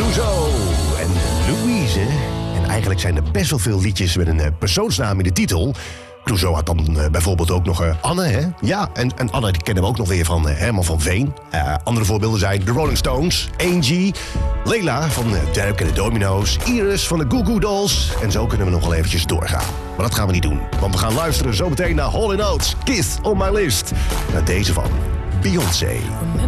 Clouseau en Louise. En eigenlijk zijn er best wel veel liedjes met een persoonsnaam in de titel. Clouseau had dan bijvoorbeeld ook nog Anne, hè? Ja, en Anne die kennen we ook nog weer van Herman van Veen. Andere voorbeelden zijn The Rolling Stones, Angie, Leila van Derek en de Domino's, Iris van de Goo Goo Dolls. En zo kunnen we nog wel eventjes doorgaan. Maar dat gaan we niet doen, want we gaan luisteren zometeen naar Hall & Oates, Kiss on My List. Naar deze van Beyoncé.